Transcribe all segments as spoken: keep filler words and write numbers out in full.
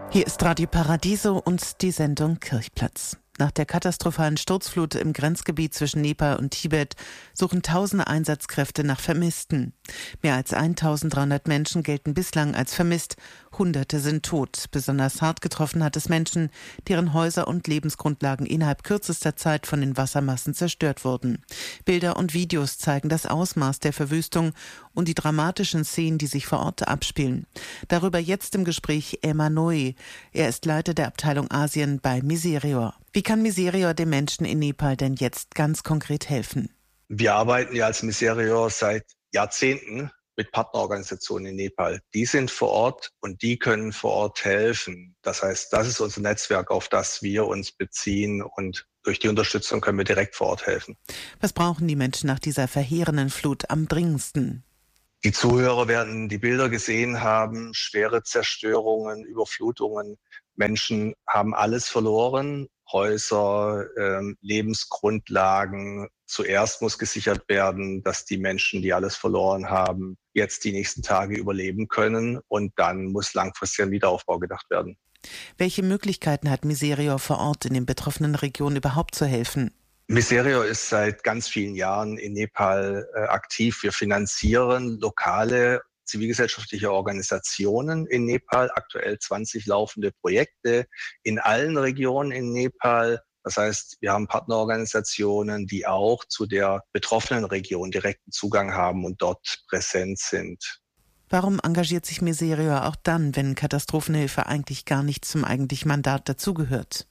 Hier ist Radio Paradiso und die Sendung Kirchplatz. Nach der katastrophalen Sturzflut im Grenzgebiet zwischen Nepal und Tibet suchen tausende Einsatzkräfte nach Vermissten. Mehr als eintausenddreihundert Menschen gelten bislang als vermisst. Hunderte sind tot. Besonders hart getroffen hat es Menschen, deren Häuser und Lebensgrundlagen innerhalb kürzester Zeit von den Wassermassen zerstört wurden. Bilder und Videos zeigen das Ausmaß der Verwüstung und die dramatischen Szenen, die sich vor Ort abspielen. Darüber jetzt im Gespräch Elmar Noe. Er ist Leiter der Abteilung Asien bei Miserior. Wie kann Miserior den Menschen in Nepal denn jetzt ganz konkret helfen? Wir arbeiten ja als Miserior seit Jahrzehnten mit Partnerorganisationen in Nepal. Die sind vor Ort und die können vor Ort helfen. Das heißt, das ist unser Netzwerk, auf das wir uns beziehen, und durch die Unterstützung können wir direkt vor Ort helfen. Was brauchen die Menschen nach dieser verheerenden Flut am dringendsten? Die Zuhörer werden die Bilder gesehen haben, schwere Zerstörungen, Überflutungen. Menschen haben alles verloren, Häuser, ähm, Lebensgrundlagen. Zuerst muss gesichert werden, dass die Menschen, die alles verloren haben, jetzt die nächsten Tage überleben können, und dann muss langfristig an Wiederaufbau gedacht werden. Welche Möglichkeiten hat Miserior vor Ort in den betroffenen Regionen überhaupt zu helfen? Miserior ist seit ganz vielen Jahren in Nepal äh, aktiv. Wir finanzieren lokale zivilgesellschaftliche Organisationen in Nepal, aktuell zwanzig laufende Projekte in allen Regionen in Nepal. Das heißt, wir haben Partnerorganisationen, die auch zu der betroffenen Region direkten Zugang haben und dort präsent sind. Warum engagiert sich Miserior auch dann, wenn Katastrophenhilfe eigentlich gar nicht zum eigentlichen Mandat dazugehört?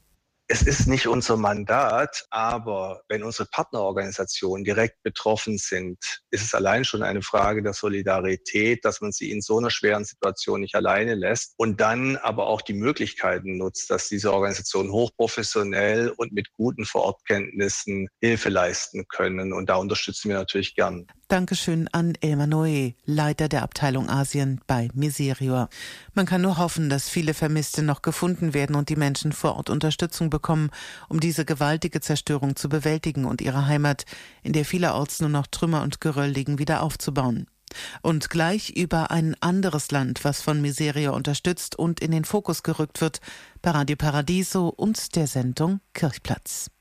Es ist nicht unser Mandat, aber wenn unsere Partnerorganisationen direkt betroffen sind, ist es allein schon eine Frage der Solidarität, dass man sie in so einer schweren Situation nicht alleine lässt und dann aber auch die Möglichkeiten nutzt, dass diese Organisationen hochprofessionell und mit guten Vorortkenntnissen Hilfe leisten können. Und da unterstützen wir natürlich gern. Dankeschön an Elmar Noe, Leiter der Abteilung Asien bei Miserior. Man kann nur hoffen, dass viele Vermisste noch gefunden werden und die Menschen vor Ort Unterstützung bekommen, um diese gewaltige Zerstörung zu bewältigen und ihre Heimat, in der vielerorts nur noch Trümmer und Geröll liegen, wieder aufzubauen. Und gleich über ein anderes Land, was von Miserior unterstützt und in den Fokus gerückt wird, bei Radio Paradiso und der Sendung Kirchplatz.